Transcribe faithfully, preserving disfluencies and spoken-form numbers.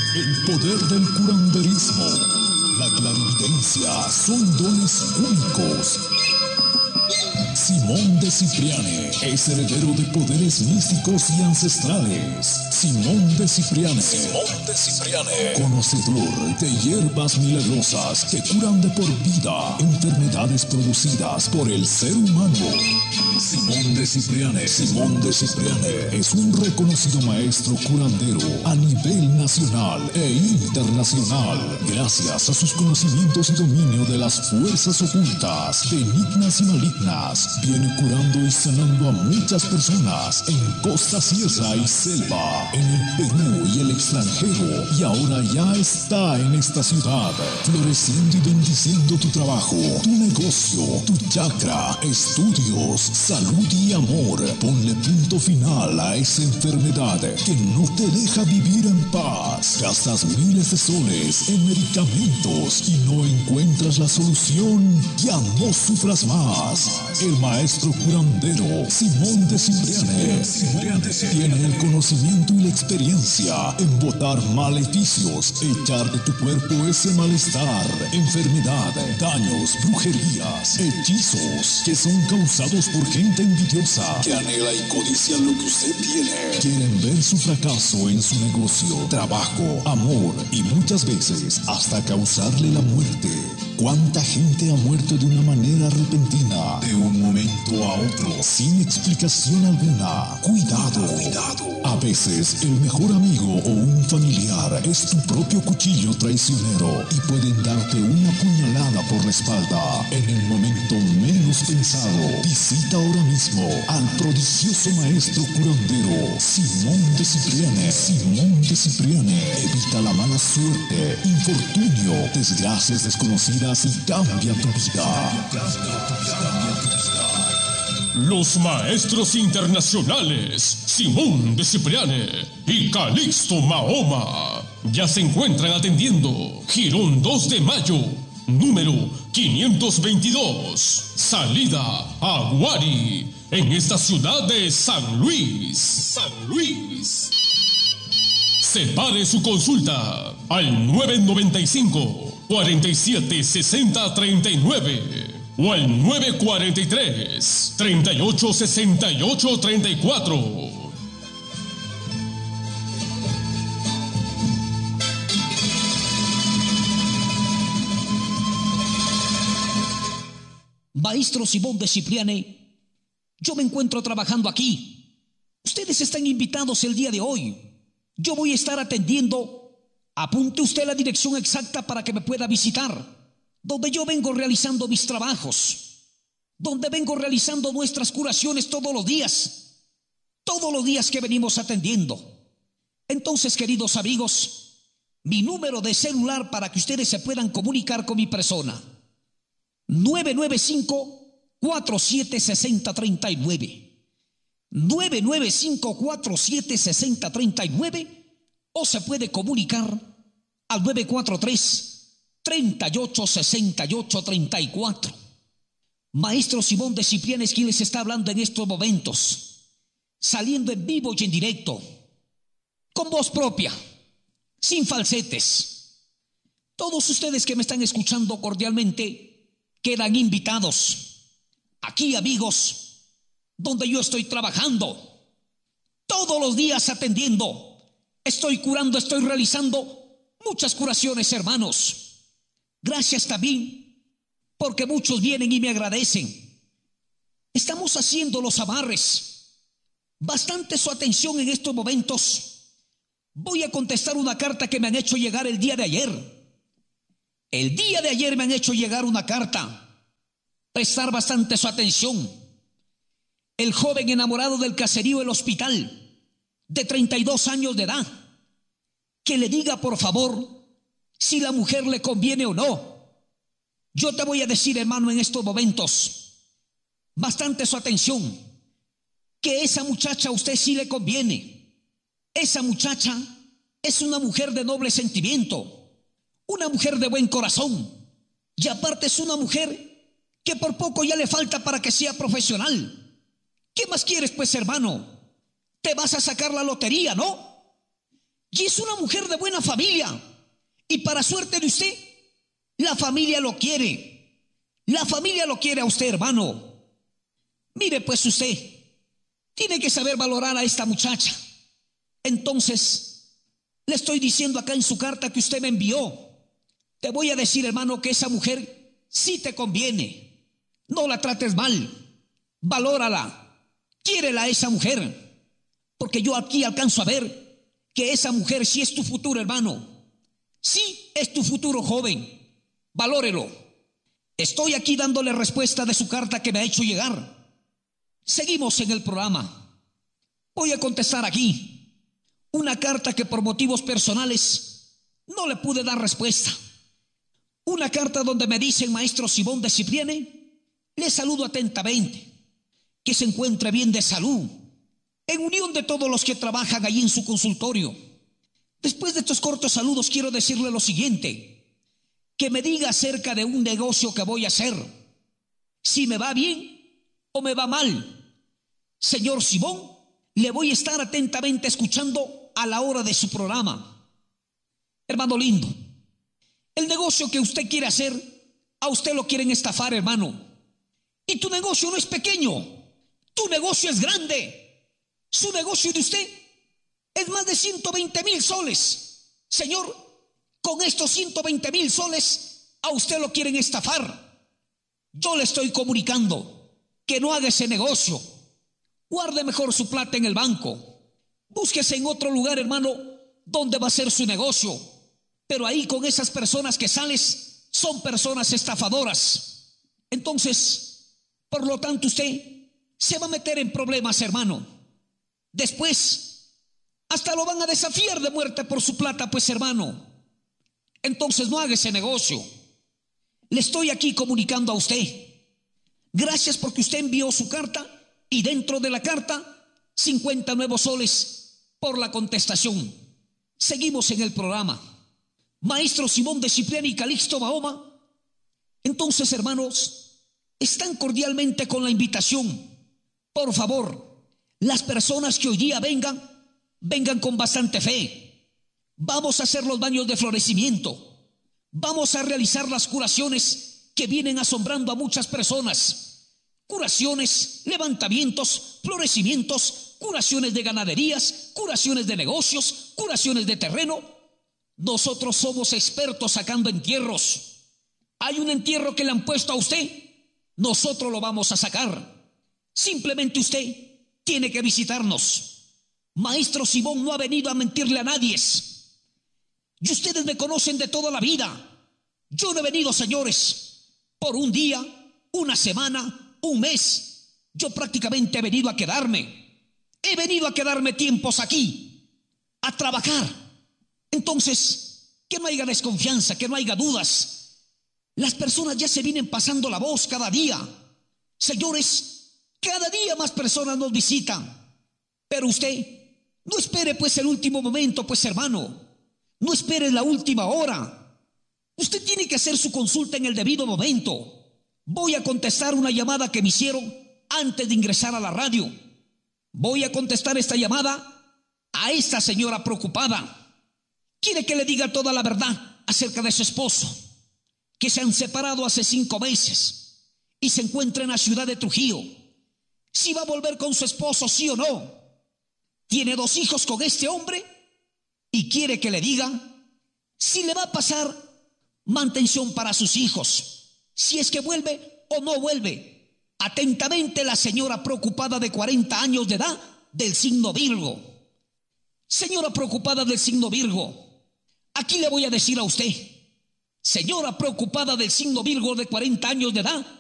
El poder del curanderismo, la clarividencia son dones únicos. Simón de Cipriane es heredero de poderes místicos y ancestrales. Simón de Cipriane, Simón de Cipriane, conocedor de hierbas milagrosas que curan de por vida enfermedades producidas por el ser humano. Simón de Cipriane, Simón de Cipriane es un reconocido maestro curandero a nivel nacional e internacional, gracias a sus conocimientos y dominio de las fuerzas ocultas, benignas y malignas. Viene curando y sanando a muchas personas en costa, sierra y selva, en el Perú y el extranjero, y ahora ya está en esta ciudad, floreciendo y bendiciendo tu trabajo, tu negocio, tu chakra, estudios, salud y amor. Ponle punto final a esa enfermedad que no te deja vivir en paz. Gastas miles de soles en medicamentos y no encuentras la solución. Ya no sufras más. El maestro curandero Simón de Cipriane tiene el conocimiento y la experiencia en botar maleficios, echar de tu cuerpo ese malestar, enfermedad, daños, brujerías, hechizos que son causados por gente envidiosa que anhela y codicia lo que usted tiene. Quieren ver su fracaso en su negocio, trabajo, amor y muchas veces hasta causarle la muerte. ¿Cuánta gente ha muerto de una manera repentina, de un momento a otro, sin explicación alguna? Cuidado, cuidado. A veces el mejor amigo o un familiar es tu propio cuchillo traicionero y pueden darte una puñalada por la espalda en el momento menos pensado. Visita ahora mismo al prodigioso maestro curandero Simón de Cipriane. Simón de Cipriane evita la mala suerte, infortunio, desgracias desconocidas y cambia tu vida. Los maestros internacionales Simón de Cipriane y Calixto Mahoma ya se encuentran atendiendo Girón dos de Mayo, número quinientos veintidós, salida a Guari, en esta ciudad de San Luis. San Luis. Separe su consulta al nueve nueve cinco, cuarenta y siete, sesenta, treinta y nueve o al nueve cuarenta y tres, treinta y ocho, sesenta y ocho, treinta y cuatro. Maestro Simón de Cipriane, yo me encuentro trabajando aquí. Ustedes están invitados el día de hoy. Yo voy a estar atendiendo. Apunte usted la dirección exacta para que me pueda visitar, donde yo vengo realizando mis trabajos, donde vengo realizando nuestras curaciones todos los días, todos los días que venimos atendiendo. Entonces, queridos amigos, mi número de celular para que ustedes se puedan comunicar con mi persona: nueve nueve cinco, cuatro siete, seis cero, tres nueve. nueve nueve cinco, cuatro siete, seis cero, tres nueve, o se puede comunicar al nueve cuatro tres, treinta y ocho, sesenta y ocho, treinta y cuatro. Maestro Simón de Cipriane es quien les está hablando en estos momentos, saliendo en vivo y en directo, con voz propia, sin falsetes. Todos ustedes que me están escuchando cordialmente quedan invitados aquí, amigos, donde yo estoy trabajando todos los días atendiendo. Estoy curando, estoy realizando muchas curaciones, hermanos. Gracias también porque muchos vienen y me agradecen. Estamos haciendo los amarres. Bastante su atención en estos momentos. Voy a contestar una carta que me han hecho llegar el día de ayer. El día de ayer me han hecho llegar una carta. Prestar bastante su atención. El joven enamorado del caserío El Hospital, de treinta y dos años de edad, que le diga por favor si la mujer le conviene o no. Yo te voy a decir, hermano, en estos momentos, bastante su atención, que esa muchacha a usted sí le conviene. Esa muchacha es una mujer de noble sentimiento, una mujer de buen corazón, y aparte es una mujer que por poco ya le falta para que sea profesional. ¿Qué más quieres, pues, hermano? Te vas a sacar la lotería, ¿no? y es una mujer de buena familia. Y para suerte de usted, la familia lo quiere. La familia lo quiere a usted, hermano. Mire pues usted, tiene que saber valorar a esta muchacha. Entonces, le estoy diciendo acá en su carta que usted me envió. Te voy a decir, hermano, que esa mujer sí te conviene. No la trates mal. Valórala. Quiérela a esa mujer. Porque yo aquí alcanzo a ver que esa mujer sí es tu futuro, hermano. Sí es tu futuro, joven. Valórelo. Estoy aquí dándole respuesta de su carta que me ha hecho llegar. Seguimos en el programa. Voy a contestar aquí una carta que por motivos personales no le pude dar respuesta. Una carta donde me dicen: maestro Simón de Cipriani, le saludo atentamente, que se encuentre bien de salud, en unión de todos los que trabajan allí en su consultorio. Después de estos cortos saludos quiero decirle lo siguiente: que me diga acerca de un negocio que voy a hacer, si me va bien o me va mal. Señor Simón, le voy a estar atentamente escuchando a la hora de su programa. Hermano lindo, el negocio que usted quiere hacer, a usted lo quieren estafar, hermano. Y tu negocio no es pequeño, tu negocio es grande. Su negocio de usted es más de ciento veinte mil soles. Señor, con estos ciento veinte mil soles a usted lo quieren estafar. Yo le estoy comunicando que no haga ese negocio. Guarde mejor su plata en el banco. Búsquese en otro lugar, hermano, donde va a ser su negocio. Pero ahí con esas personas que sales son personas estafadoras. Entonces, por lo tanto, usted se va a meter en problemas, hermano. Después, hasta lo van a desafiar de muerte por su plata, pues, hermano. Entonces no haga ese negocio. Le estoy aquí comunicando a usted. Gracias porque usted envió su carta y dentro de la carta cincuenta nuevos soles por la contestación. Seguimos en el programa. Maestro Simón de Cipriani y Calixto Mahoma. Entonces, hermanos, están cordialmente con la invitación. Por favor, las personas que hoy día vengan, vengan con bastante fe. Vamos a hacer los baños de florecimiento. Vamos a realizar las curaciones que vienen asombrando a muchas personas. Curaciones, levantamientos, florecimientos, curaciones de ganaderías, curaciones de negocios, curaciones de terreno. Nosotros somos expertos sacando entierros. Hay un entierro que le han puesto a usted, nosotros lo vamos a sacar. Simplemente usted tiene que visitarnos. Maestro Simón no ha venido a mentirle a nadie. Y ustedes me conocen de toda la vida. Yo no he venido, señores, por un día, una semana, un mes. Yo prácticamente he venido a quedarme. He venido a quedarme tiempos aquí, a trabajar. Entonces, que no haya desconfianza, que no haya dudas. Las personas ya se vienen pasando la voz cada día. Señores, cada día más personas nos visitan. Pero usted no espere pues el último momento, pues, hermano. No espere la última hora. Usted tiene que hacer su consulta en el debido momento. Voy a contestar una llamada que me hicieron antes de ingresar a la radio. Voy a contestar esta llamada a esta señora preocupada. Quiere que le diga toda la verdad acerca de su esposo, que se han separado hace cinco meses y se encuentra en la ciudad de Trujillo. Si va a volver con su esposo, sí o no. Tiene dos hijos con este hombre y quiere que le diga si le va a pasar mantención para sus hijos, si es que vuelve o no vuelve. Atentamente, la señora preocupada de cuarenta años de edad, del signo Virgo. Señora preocupada del signo Virgo, aquí le voy a decir a usted, señora preocupada del signo Virgo de cuarenta años de edad,